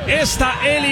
esta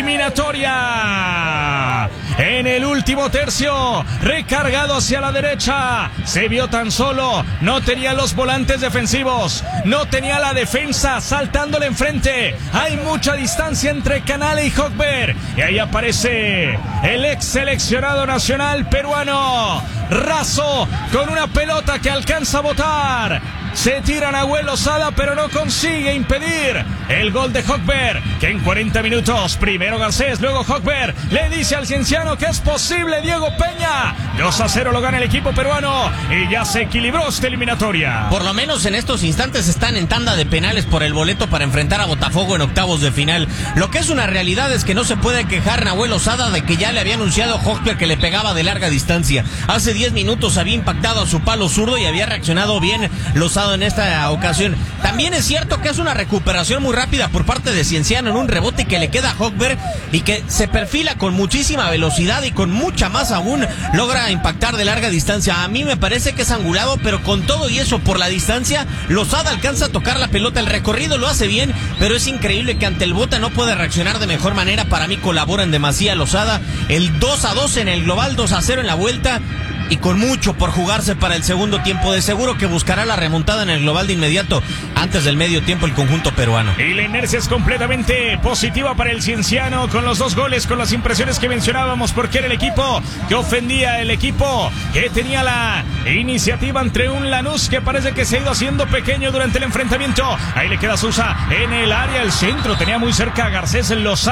eliminatoria. En el último tercio, recargado hacia la derecha, se vio tan solo, no tenía los volantes defensivos, no tenía la defensa saltándole enfrente. Hay mucha distancia entre Canale y Hogberg, y ahí aparece el ex seleccionado nacional peruano, Razo, con una pelota que alcanza a botar. Se tira Nahuel Lozada, pero no consigue impedir el gol de Hogberg, que en 40 minutos, primero Garcés, luego Hogberg, le dice al cienciano que es posible. Diego Peña, 2-0 lo gana el equipo peruano y ya se equilibró esta eliminatoria. Por lo menos en estos instantes están en tanda de penales por el boleto para enfrentar a Botafogo en octavos de final. Lo que es una realidad es que no se puede quejar Nahuel Lozada de que ya le había anunciado a Hogberg que le pegaba de larga distancia. Hace 10 minutos había impactado a su palo zurdo y había reaccionado bien Lozada en esta ocasión. También es cierto que es una recuperación muy rápida por parte de Cienciano en un rebote que le queda a Hogberg y que se perfila con muchísima velocidad y con mucha más aún logra impactar de larga distancia. A mí me parece que es angulado, pero con todo y eso por la distancia, Lozada alcanza a tocar la pelota. El recorrido lo hace bien, pero es increíble que ante el bote no puede reaccionar de mejor manera. Para mí colabora en demasía Lozada. El 2-2 en el global, 2-0 en la vuelta, y con mucho por jugarse para el segundo tiempo. De seguro que buscará la remontada en el global de inmediato antes del medio tiempo el conjunto peruano. Y la inercia es completamente positiva para el cienciano, con los 2 goles, con las impresiones que mencionábamos, porque era el equipo que ofendía, el equipo que tenía la iniciativa entre un Lanús que parece que se ha ido haciendo pequeño durante el enfrentamiento. Ahí le queda Sousa en el área, el centro, tenía muy cerca a Garcés.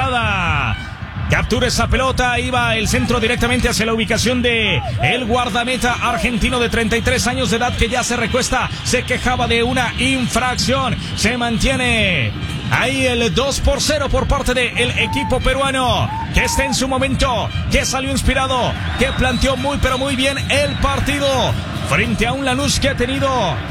Lozada captura esa pelota, iba el centro directamente hacia la ubicación de el guardameta argentino de 33 años de edad, que ya se recuesta, se quejaba de una infracción. Se mantiene ahí el 2-0 por parte del equipo peruano, que está en su momento, que salió inspirado, que planteó muy pero muy bien el partido frente a un Lanús que ha tenido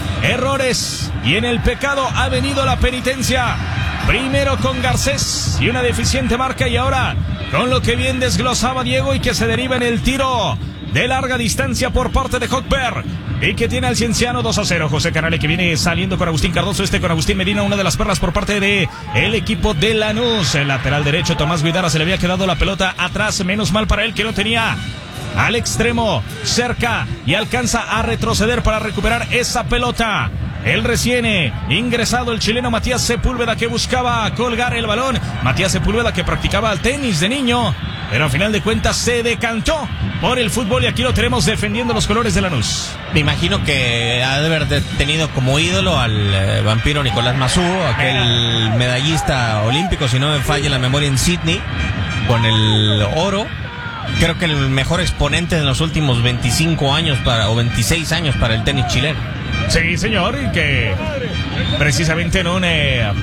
errores y en el pecado ha venido la penitencia. Primero con Garcés y una deficiente marca, y ahora con lo que bien desglosaba Diego y que se deriva en el tiro de larga distancia por parte de Hogberg, y que tiene al cienciano 2-0. José Canale, que viene saliendo con Agustín Cardoso, con Agustín Medina, una de las perlas por parte de el equipo de Lanús. El lateral derecho Tomás Guidara, se le había quedado la pelota atrás, menos mal para él que no tenía al extremo cerca y alcanza a retroceder para recuperar esa pelota. El recién ingresado, el chileno Matías Sepúlveda, que buscaba colgar el balón. Matías Sepúlveda, que practicaba el tenis de niño, pero al final de cuentas se decantó por el fútbol, y aquí lo tenemos defendiendo los colores de Lanús. Me imagino que ha de haber tenido como ídolo al vampiro Nicolás Massú, aquel medallista olímpico, si no me falla la memoria, en Sydney, con el oro. Creo que el mejor exponente en los últimos 25 años o 26 años para el tenis chileno. Sí, señor, y que precisamente en un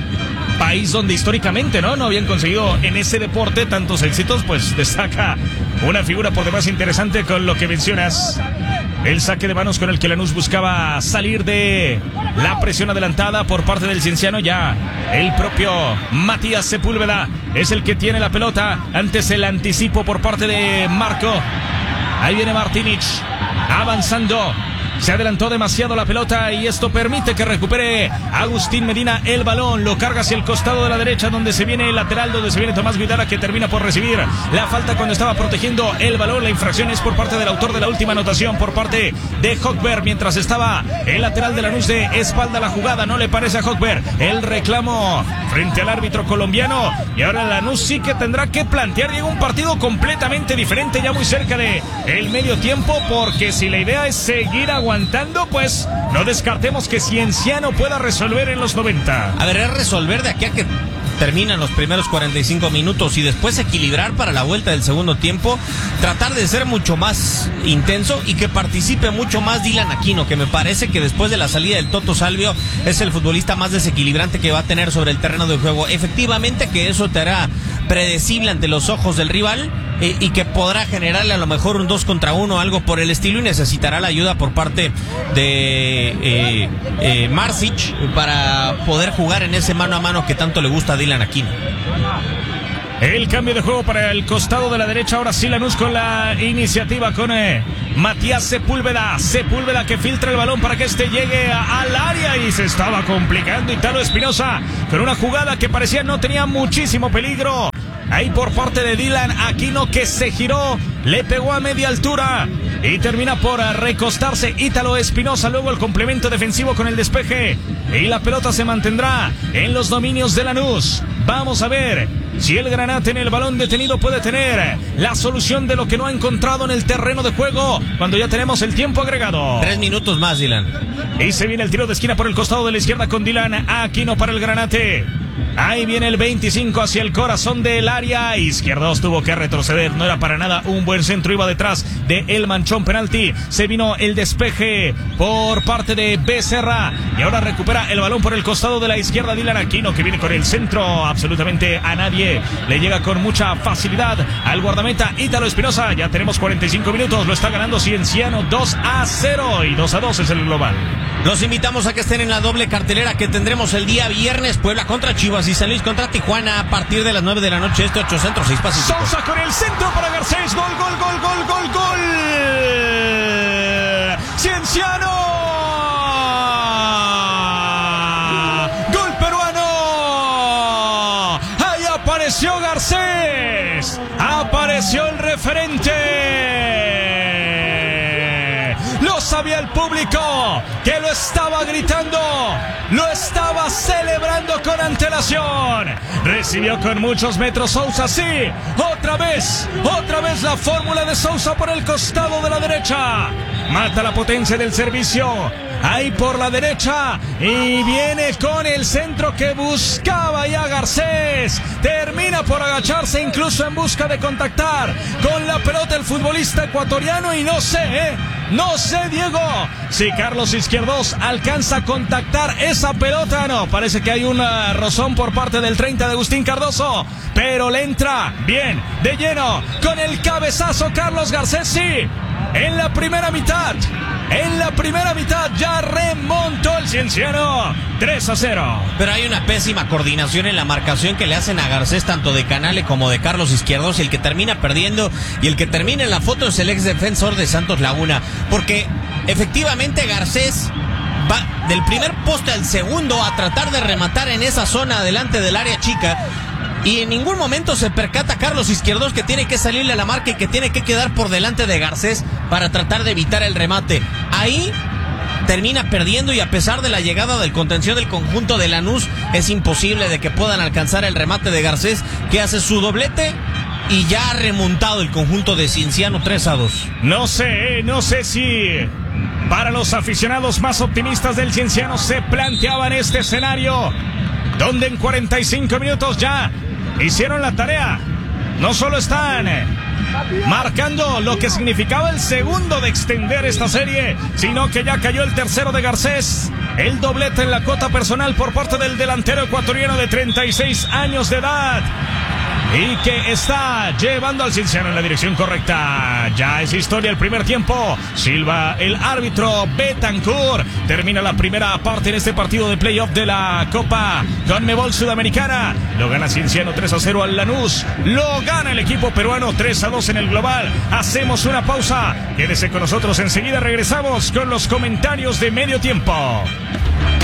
país donde históricamente no habían conseguido en ese deporte tantos éxitos, pues destaca una figura por demás interesante con lo que mencionas. El saque de manos con el que Lanús buscaba salir de la presión adelantada por parte del cienciano. Ya el propio Matías Sepúlveda es el que tiene la pelota. Antes el anticipo por parte de Marco. Ahí viene Martinic avanzando. Se adelantó demasiado la pelota y esto permite que recupere Agustín Medina el balón. Lo carga hacia el costado de la derecha, donde se viene el lateral, donde se viene Tomás Guidara, que termina por recibir la falta cuando estaba protegiendo el balón. La infracción es por parte del autor de la última anotación, por parte de Hogberg, mientras estaba el lateral de Lanús de espalda a la jugada. No le parece a Hogberg el reclamo frente al árbitro colombiano, y ahora Lanús sí que tendrá que plantear un partido completamente diferente, ya muy cerca de el medio tiempo, porque si la idea es seguir aguantando, pues no descartemos que Cienciano pueda resolver en los 90. A ver, es resolver de aquí a que terminan los primeros 45 minutos y después equilibrar para la vuelta del segundo tiempo, tratar de ser mucho más intenso y que participe mucho más Dylan Aquino, que me parece que después de la salida del Toto Salvio es el futbolista más desequilibrante que va a tener sobre el terreno de juego. Efectivamente que eso te hará predecible ante los ojos del rival, y que podrá generarle a lo mejor un 2 contra 1 o algo por el estilo, y necesitará la ayuda por parte de Marsic para poder jugar en ese mano a mano que tanto le gusta a Dylan Aquino. El cambio de juego para el costado de la derecha, ahora sí Lanús con la iniciativa con Matías Sepúlveda. Sepúlveda que filtra el balón para que este llegue al área, y se estaba complicando Italo Espinosa con una jugada que parecía no tenía muchísimo peligro. Ahí por parte de Dylan Aquino, que se giró, le pegó a media altura y termina por recostarse Ítalo Espinosa. Luego el complemento defensivo con el despeje y la pelota se mantendrá en los dominios de Lanús. Vamos a ver si el Granate en el balón detenido puede tener la solución de lo que no ha encontrado en el terreno de juego cuando ya tenemos el tiempo agregado. 3 minutos más, Dylan. Y se viene el tiro de esquina por el costado de la izquierda con Dylan Aquino para el Granate. Ahí viene el 25 hacia el corazón del área. Izquierdos tuvo que retroceder. No era para nada un buen centro. Iba detrás de el manchón penalti. Se vino el despeje por parte de Becerra. Y ahora recupera el balón por el costado de la izquierda Dylan Aquino, que viene con el centro absolutamente a nadie. Le llega con mucha facilidad al guardameta Ítalo Espinosa. Ya tenemos 45 minutos. Lo está ganando Cienciano 2-0 y 2-2 es el global. Los invitamos a que estén en la doble cartelera que tendremos el día viernes. Puebla contra Chivas y San Luis contra Tijuana a partir de las 9 de la noche. 8 Centro, 6 Pacífico. Sousa con el centro para Garcés. Gol, gol, gol, gol, gol, gol. Cienciano. Gol peruano. Ahí apareció Garcés. Apareció el referente. Lo sabía el público, que lo estaba gritando, lo estaba celebrando con antelación. Recibió con muchos metros Sousa, sí. Otra vez la fórmula de Sousa por el costado de la derecha. Mata la potencia del servicio. Ahí por la derecha y viene con el centro que buscaba ya Garcés. Termina por agacharse incluso en busca de contactar con la pelota el futbolista ecuatoriano y no sé, Diego, si Carlos Izquierdos alcanza a contactar esa pelota. No, parece que hay un rozón por parte del 30 de Agustín Cardoso, pero le entra bien, de lleno, con el cabezazo Carlos Garcés, sí. En la primera mitad ya remontó el Cienciano 3-0. Pero hay una pésima coordinación en la marcación que le hacen a Garcés, tanto de Canale como de Carlos Izquierdos, y el que termina perdiendo y el que termina en la foto es el ex defensor de Santos Laguna, porque efectivamente Garcés va del primer poste al segundo a tratar de rematar en esa zona delante del área chica. Y en ningún momento se percata Carlos Izquierdos que tiene que salirle a la marca y que tiene que quedar por delante de Garcés para tratar de evitar el remate. Ahí termina perdiendo y a pesar de la llegada del contención del conjunto de Lanús, es imposible de que puedan alcanzar el remate de Garcés, que hace su doblete y ya ha remontado el conjunto de Cienciano 3-2. No sé si para los aficionados más optimistas del Cienciano se planteaban este escenario, donde en 45 minutos ya hicieron la tarea. No solo están marcando lo que significaba el segundo de extender esta serie, sino que ya cayó el tercero de Garcés. El doblete en la cuota personal por parte del delantero ecuatoriano de 36 años de edad y que está llevando al Cienciano en la dirección correcta. Ya es historia el primer tiempo. Silva el árbitro Betancourt. Termina la primera parte en este partido de playoff de la Copa Conmebol Sudamericana. Lo gana Cienciano 3-0 al Lanús. Lo gana el equipo peruano 3-2 en el global. Hacemos una pausa. Quédese con nosotros, enseguida regresamos con los comentarios de medio tiempo.